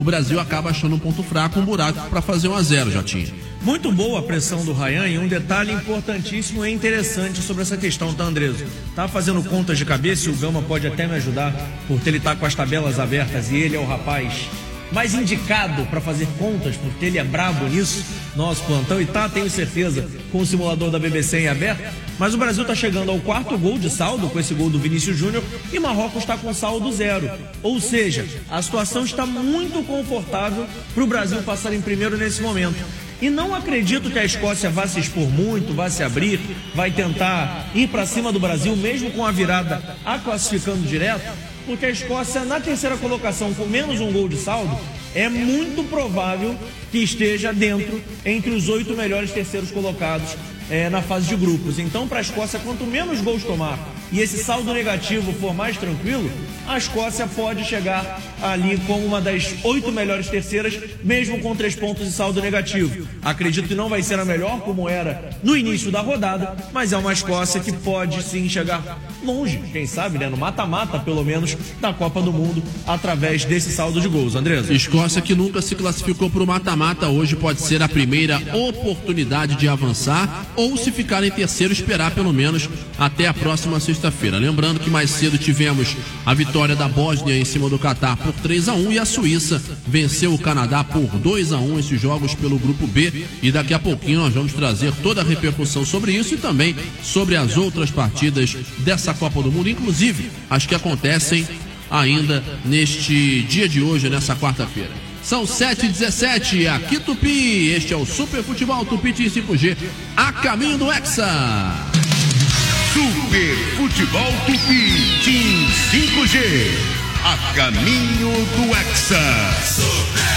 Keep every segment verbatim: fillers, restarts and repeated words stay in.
o Brasil acaba achando um ponto fraco, um buraco para fazer um a zero, Jotinha. Muito boa a pressão do Ryan e um detalhe importantíssimo e interessante sobre essa questão, tá, Andreso? Tá fazendo contas de cabeça e o Gama pode até me ajudar, porque ele tá com as tabelas abertas e ele é o rapaz mais indicado para fazer contas, porque ele é brabo nisso, nosso plantão, e tá, tenho certeza, com o simulador da B B C em aberto. Mas o Brasil está chegando ao quarto gol de saldo com esse gol do Vinícius Júnior e Marrocos está com saldo zero. Ou seja, a situação está muito confortável para o Brasil passar em primeiro nesse momento. E não acredito que a Escócia vá se expor muito, vá se abrir, vai tentar ir para cima do Brasil, mesmo com a virada a classificando direto, porque a Escócia, na terceira colocação, com menos um gol de saldo, é muito provável que esteja dentro, entre os oito melhores terceiros colocados é, na fase de grupos. Então, para a Escócia, quanto menos gols tomar e esse saldo negativo for mais tranquilo, a Escócia pode chegar ali como uma das oito melhores terceiras, mesmo com três pontos de saldo negativo. Acredito que não vai ser a melhor, como era no início da rodada, mas é uma Escócia que pode sim chegar longe, quem sabe, né, no mata-mata, pelo menos, da Copa do Mundo, através desse saldo de gols, Andresa. Escócia, que nunca se classificou para o mata-mata, hoje pode ser a primeira oportunidade de avançar, ou se ficar em terceiro, esperar pelo menos até a próxima sexta-feira. Lembrando que mais cedo tivemos a vitória da Bósnia em cima do Catar por três a um e a Suíça venceu o Canadá por dois a um, esses jogos pelo grupo B, e daqui a pouquinho nós vamos trazer toda a repercussão sobre isso e também sobre as outras partidas dessa Copa do Mundo, inclusive as que acontecem ainda neste dia de hoje, nessa quarta-feira. São sete e dezessete, aqui Tupi, este é o Super Futebol Tupi Team cinco G, a caminho do Hexa. Super Futebol Tupi Team cinco G, a caminho do Hexa.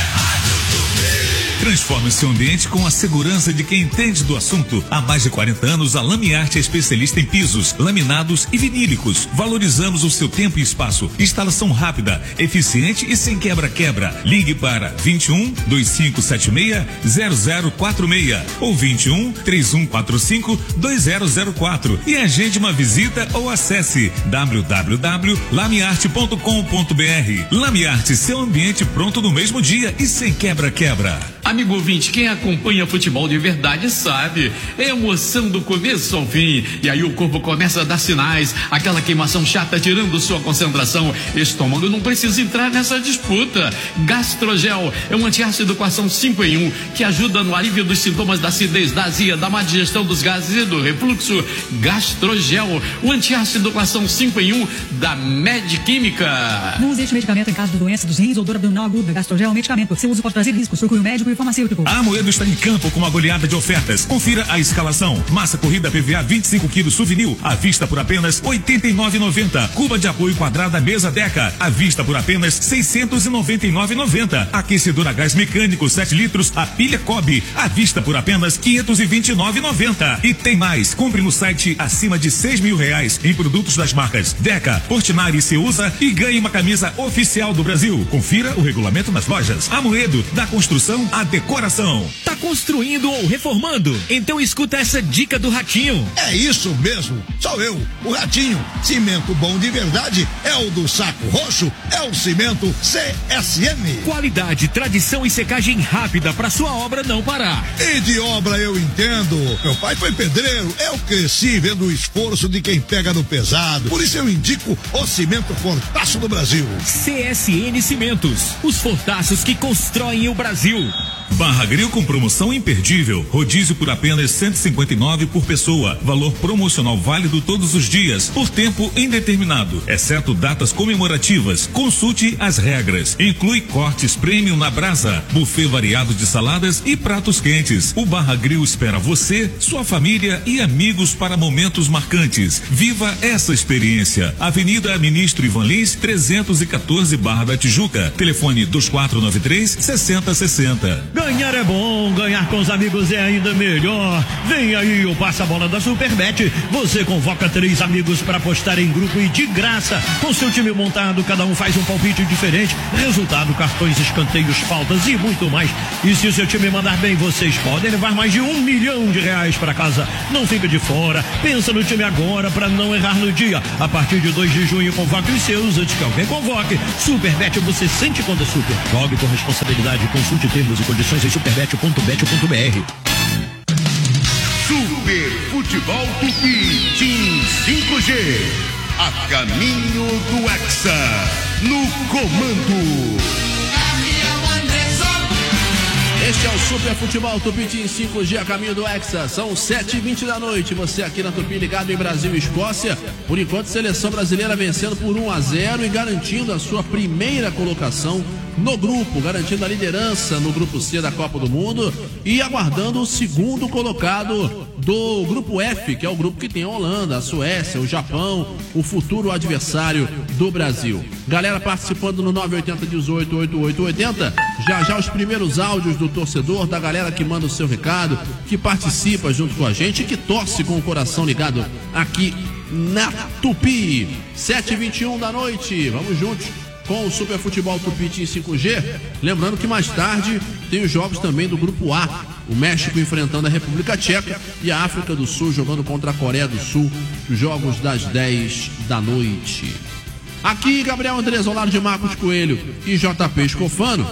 Transforme seu ambiente com a segurança de quem entende do assunto. Há mais de quarenta anos, a Lamiarte é especialista em pisos, laminados e vinílicos. Valorizamos o seu tempo e espaço. Instalação rápida, eficiente e sem quebra-quebra. Ligue para vinte e um, dois cinco sete seis, zero zero quatro seis ou vinte e um, três um quatro cinco, dois zero zero quatro e agende uma visita ou acesse w w w ponto lamiarte ponto com ponto b r. Lamiarte, seu ambiente pronto no mesmo dia e sem quebra-quebra. Amigo ouvinte, quem acompanha futebol de verdade sabe, é emoção do começo ao fim, e aí o corpo começa a dar sinais, aquela queimação chata tirando sua concentração. Estômago não precisa entrar nessa disputa. Gastrogel é um antiácido com ação cinco em um, que ajuda no alívio dos sintomas da acidez, da azia, da má digestão dos gases e do refluxo. Gastrogel, o antiácido com ação cinco em um da Medquímica. Não use este medicamento em caso de doença dos rins ou dor abdominal aguda. Gastrogel é um medicamento. Seu uso pode trazer riscos. Procure o médico e farmacêutico. A Amoedo está em campo com uma goleada de ofertas. Confira a escalação. Massa corrida P V A vinte e cinco quilos Souvenir, à vista por apenas oitenta e nove reais e noventa centavos. Cuba de apoio quadrada mesa Deca, à vista por apenas seiscentos e noventa e nove reais e noventa centavos. Aquecedor a gás mecânico sete litros, a pilha Cobb, à vista por apenas quinhentos e vinte e nove reais e noventa centavos. E tem mais. Compre no site acima de seis mil reais em produtos das marcas Deca, Portinari e Ceusa e ganhe uma camisa oficial do Brasil. Confira o regulamento nas lojas. Amoedo, da construção à decoração. Tá construindo ou reformando? Então escuta essa dica do Ratinho. É isso mesmo, sou eu, o Ratinho. Cimento bom de verdade é o do Saco Roxo, é o cimento C S M. Qualidade, tradição e secagem rápida para sua obra não parar. E de obra eu entendo. Meu pai foi pedreiro, eu cresci vendo o esforço de quem pega no pesado. Por isso eu indico o cimento Fortaço do Brasil. C S N Cimentos, os fortaços que constroem o Brasil. Barra Grill com promoção imperdível. Rodízio por apenas cento e cinquenta e nove reais por pessoa. Valor promocional válido todos os dias, por tempo indeterminado, exceto datas comemorativas. Consulte as regras. Inclui cortes premium na brasa, buffet variado de saladas e pratos quentes. O Barra Grill espera você, sua família e amigos para momentos marcantes. Viva essa experiência. Avenida Ministro Ivan Lins, trezentos e quatorze, Barra da Tijuca. Telefone dois quatro nove três, sessenta sessenta. Ganhar é bom, ganhar com os amigos é ainda melhor. Vem aí o passa-bola da Superbet. Você convoca três amigos para apostar em grupo e de graça. Com seu time montado, cada um faz um palpite diferente. Resultado, cartões, escanteios, faltas e muito mais. E se o seu time mandar bem, vocês podem levar mais de um milhão de reais para casa. Não fica de fora. Pensa no time agora para não errar no dia. A partir de dois de junho, convoque os seus antes que alguém convoque. Superbet, você sente quando é super. Jogue com responsabilidade. Consulte termos e condições em superbet ponto bet ponto b r. Super Futebol Tupi Team cinco G. A caminho do Hexa. No comando. Este é o Super Futebol Tupi Team cinco G a caminho do Hexa. São sete e vinte da noite. Você aqui na Tupi ligado em Brasil e Escócia. Por enquanto, seleção brasileira vencendo por um a zero e garantindo a sua primeira colocação no grupo, garantindo a liderança no grupo C da Copa do Mundo e aguardando o segundo colocado do grupo F, que é o grupo que tem a Holanda, a Suécia, o Japão, o futuro adversário do Brasil. Galera participando no nove oito zero, um oito, oito oito oito zero. Já já os primeiros áudios do torcedor, da galera que manda o seu recado, que participa junto com a gente e que torce com o coração ligado aqui na Tupi. sete e vinte e um da noite, vamos juntos com o Super Futebol Tupi Team cinco G. Lembrando que mais tarde tem os jogos também do grupo A. O México enfrentando a República Tcheca e a África do Sul jogando contra a Coreia do Sul. Jogos das dez da noite. Aqui Gabriel Andrés, ao lado de Marcos Coelho e J P Escofano.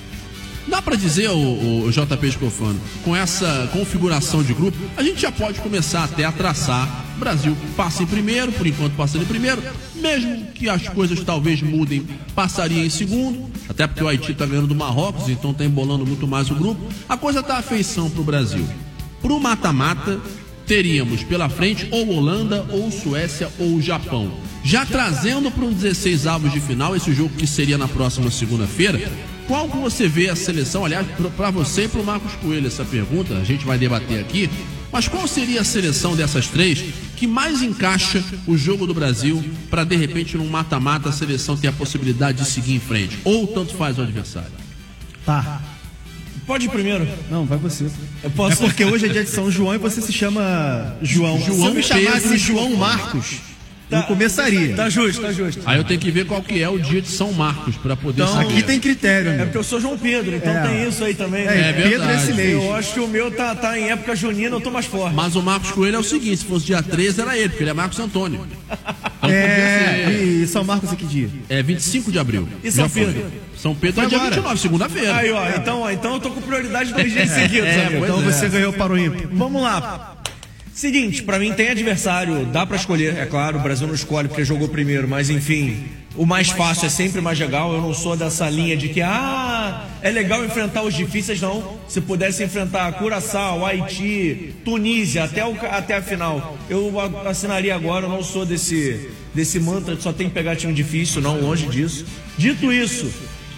Dá pra dizer, o, o J P Escofano, com essa configuração de grupo, a gente já pode começar até a traçar. O Brasil passa em primeiro, por enquanto passando em primeiro, mesmo que as coisas talvez mudem, passaria em segundo, até porque o Haiti tá ganhando do Marrocos, então tá embolando muito mais o grupo. A coisa tá à feição pro Brasil. Pro mata-mata, teríamos pela frente ou Holanda, ou Suécia, ou Japão. Já trazendo para um dezesseis avos de final, esse jogo que seria na próxima segunda-feira, qual que você vê a seleção? Aliás, para você e para o Marcos Coelho essa pergunta, a gente vai debater aqui, mas qual seria a seleção dessas três que mais encaixa o jogo do Brasil para, de repente, num mata-mata, a seleção ter a possibilidade de seguir em frente? Ou tanto faz o adversário? Tá. Pode ir primeiro. Não, vai você. Eu posso... É porque hoje é dia de São João e você se chama João. João Se eu me chamasse Pedro, João Marcos, tá, eu começaria. Tá justo, tá justo. Aí eu tenho que ver qual que é o dia de São Marcos para poder então, saber. Aqui tem critério, né? É porque eu sou João Pedro, então é. tem isso aí também, né? É, é Pedro verdade. esse mês. Eu acho que o meu tá, tá em época junina, eu tô mais forte. Mas o Marcos Coelho é o seguinte, se fosse dia treze era ele, porque ele é Marcos Antônio. Então, é, e São Marcos é que dia? É vinte e cinco de abril. E São Já foi. Pedro? São Pedro é dia vinte e nove, segunda-feira. Aí, ó, então, ó, então eu tô com prioridade dois dias seguidos, É, amigo. Então é. você ganhou para o ímpar. Vamos lá. Seguinte, pra mim tem adversário, dá pra escolher, é claro, o Brasil não escolhe porque jogou primeiro, mas enfim, o mais fácil é sempre mais legal. Eu não sou dessa linha de que, ah, é legal enfrentar os difíceis, não. Se pudesse enfrentar Curaçao, Haiti, Tunísia, até, o, até a final, eu assinaria agora. Eu não sou desse, desse mantra de só tem que pegar time difícil, não, longe disso. Dito isso,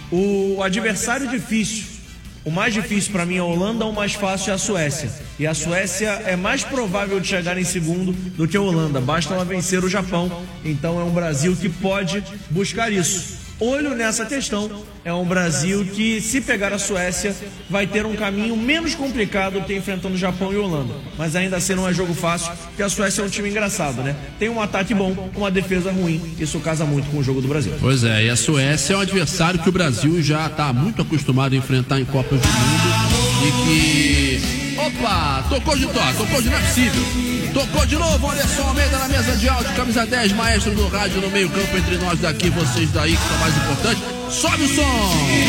o adversário difícil, o mais difícil para mim é a Holanda, o mais fácil é a Suécia. E a Suécia é mais provável de chegar em segundo do que a Holanda. Basta ela vencer o Japão. Então é um Brasil que pode buscar isso. Olho nessa questão, é um Brasil que, se pegar a Suécia, vai ter um caminho menos complicado do que enfrentando o Japão e a Holanda. Mas ainda assim não é jogo fácil, porque a Suécia é um time engraçado, né? Tem um ataque bom, uma defesa ruim. Isso casa muito com o jogo do Brasil. Pois é, e a Suécia é um adversário que o Brasil já está muito acostumado a enfrentar em Copas do Mundo e que... Opa, tocou de tó, tocou de não é possível. Tocou de novo, Anderson Almeida na mesa de áudio, camisa dez, maestro do rádio no meio campo entre nós daqui, vocês daí, que são mais importantes. Sobe o som!